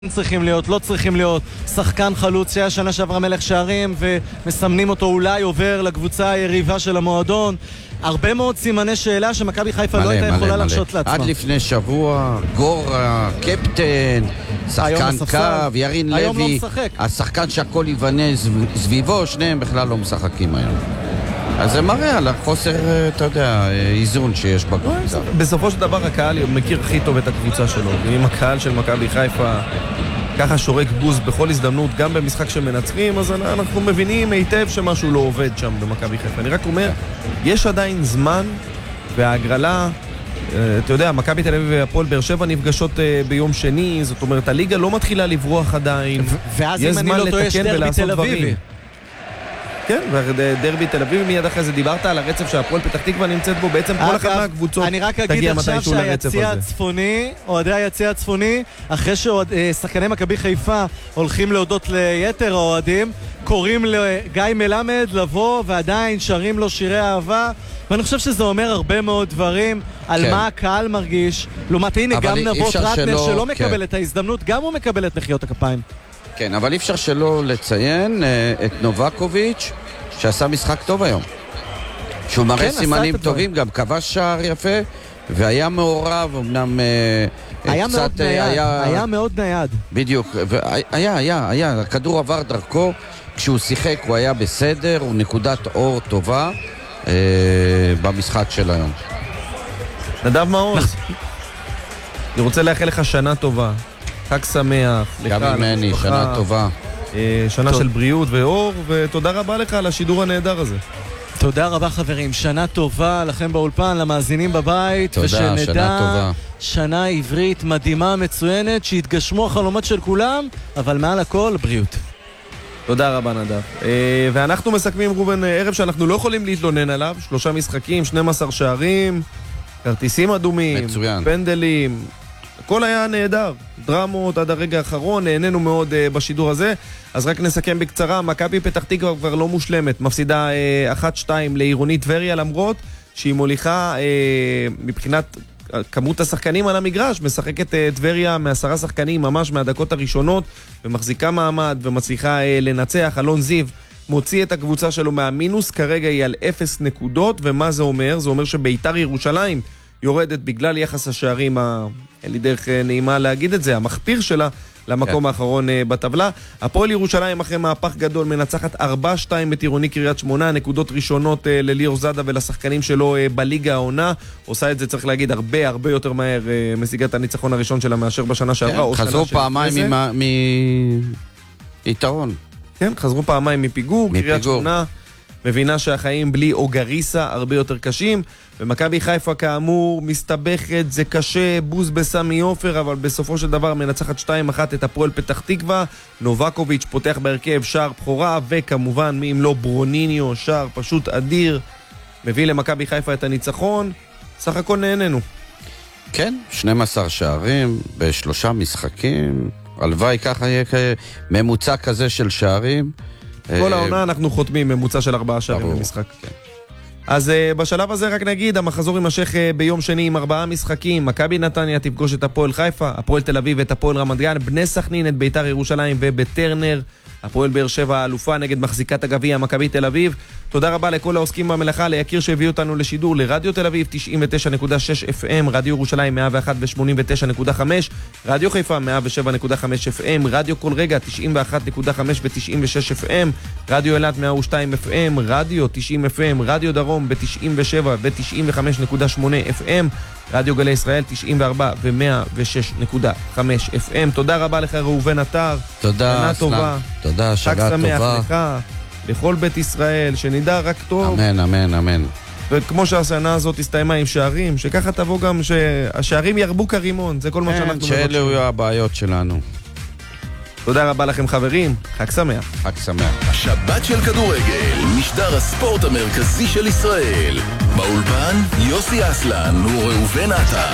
צריכים להיות, לא צריכים להיות שחקן חלוץ שהיה שנה שעברה מלך שערים ומסמנים אותו אולי עובר לקבוצה היריבה של המועדון. הרבה מאוד סימני שאלה שמכבי חיפה לא הייתה יכולה להרשות לעצמה. עד לפני שבוע גורה, קפטן, שחקן קו, ירין לוי, השחקן שהכל ייבנה סביבו, שניהם בכלל לא משחקים היום. אז זה מראה על החוסר, אתה יודע, איזון שיש בקבוצה. בסופו של דבר הקהל מכיר הכי טוב את הקבוצה שלו, ואם הקהל של מכבי חיפה ככה שורק בוז בכל הזדמנות, גם במשחק שמנצחים, אז אנחנו מבינים היטב שמשהו לא עובד שם במכבי חיפה. אני רק אומר, יש עדיין זמן, וההגרלה, אתה יודע, מכבי תל אביב והפועל באר שבע נפגשות ביום שני, זאת אומרת, הליגה לא מתחילה לברוח עדיין. ואז אם אני לא טועה, יש דרבי תל אביבי. כן, ודרבי תל אביב מיד אחרי זה דיברת על הרצף שהפועל פתח תקווה נמצאת בו, בעצם כל אחד מהקבוצות תגיע מתישהו לרצף הזה. אוהדי היציע הצפוני, אחרי ששחקני מכבי חיפה הולכים להודות ליתר האוהדים, קוראים לגיא מלמד לבוא ועדיין שרים לו שירי אהבה, ואני חושב שזה אומר הרבה מאוד דברים על מה הקהל מרגיש. לעומת הנה גם נבות רטנר שלא מקבל את ההזדמנות, גם הוא מקבל את מחיאות הכפיים. כן, אבל אי אפשר שלא לציין את נובקוביץ' שעשה משחק טוב היום. שהוא מראה סימנים טובים, גם כבש שער יפה, והיה מעורב, אמנם היה מאוד נייד. בדיוק, היה, הכדור עבר דרכו, כשהוא שיחק הוא היה בסדר, הוא נקודת אור טובה במשחק של היום. נדב מעוז, אני רוצה לאחל לך שנה טובה. חג שמח, גם ממני, שנה טובה. שנה של בריאות ואור, ותודה רבה לך על השידור הנהדר הזה. תודה רבה חברים, שנה טובה לכם באולפן, למאזינים בבית, תודה, ושנדע שנה טובה. שנה עברית מדהימה, מצוינת, שהתגשמו החלומות של כולם, אבל מעל הכל, בריאות. תודה רבה נדב. ואנחנו מסכמים רובן ערב שאנחנו לא יכולים להתלונן עליו, 3 משחקים, 12 שערים, כרטיסים אדומים, מצוין. פנדלים, הכל היה נהדר, דרמות עד הרגע האחרון, נהנינו מאוד בשידור הזה. אז רק נסכם בקצרה, מכבי פתח תקווה כבר לא מושלמת, מפסידה 1-2 לעירונית טבריה, למרות שהיא מוליכה מבחינת כמות השחקנים על המגרש, משחקת טבריה מ10 שחקנים ממש מהדקות הראשונות, ומחזיקה מעמד ומצליחה לנצח. אלון זיו מוציא את הקבוצה שלו מהמינוס, כרגע היא על 0 נקודות, ומה זה אומר? זה אומר שביתר ירושלים יורדת בגלל יחס השערים, אין לי דרך נעימה להגיד את זה, המחפיר שלה למקום האחרון בטבלה. הפועל ירושלים אחרי מהפך גדול מנצחת 4-2 את עירוני קריית שמונה, נקודות ראשונות לליאור זאדה ולשחקנים שלו בליגה העונה, עושה את זה צריך להגיד הרבה יותר מהר, משיגה את הניצחון הראשון שלה מאשר בשנה שעברה. חזרו פעמיים מיתרון. כן, חזרו פעמיים מפיגור, קריית שמונה מבינה שהחיים בלי אוגריסה הרבה יותר קשים, ומכבי חיפה כאמור מסתבכת, זה קשה, בוז בסמי עופר, אבל בסופו של דבר מנצחת 2-1 את הפועל פתח תקווה. נובקוביץ' פותח בהרכב שער בחורה, וכמובן מי אם לא ברוניניו, שער פשוט אדיר, מביא למכבי חיפה את הניצחון. סך הכל נהנינו. כן, 12 שערים ב3 משחקים, הלוואי ככה יהיה ממוצע כזה של שערים. כל העונה אנחנו חותמים ממוצע של 4 שערים במשחק. אז בשלב הזה רק נגיד, המחזור יימשך ביום שני עם 4 משחקים. מכבי נתניה תפגוש את הפועל חיפה, הפועל תל אביב את הפועל רמת גן, בני סכנין את ביתר ירושלים ובטרנר, הפועל באר שבע האלופה נגד מחזיקת הגביע מכבי תל אביב. תודה רבה לכל העוסקים במלאכה, ליקיר שהביא אותנו לשידור, לרדיו תל אביב 99.6 FM, רדיו ירושלים 101 ו89.5, רדיו חיפה 107.5 FM, רדיו כל רגע 91.5 ו96 FM, רדיו אלת 102 FM, רדיו 90 FM, רדיו דרום ב97 ו95.8 FM, רדיו גלי ישראל 94 ו106.5 FM. תודה רבה לך ראובן עטר. תודה, שנה טובה. תודה, שנה טובה. חג שמח לך, לכל בית ישראל, שנדע רק טוב. אמן, אמן, אמן. וכמו שהשנה הזאת הסתיימה עם שערים, שככה תבוא גם שהשערים ירבו כרימון, זה כל מה שאנחנו מבקשים. שאלו יהיו הבעיות שלנו. תודה רבה לכם חברים, חג שמח. חג שמח. השבת של כדורגל, משדר הספורט המרכזי של ישראל. באולפן יוסי אסלן וראובן עטר.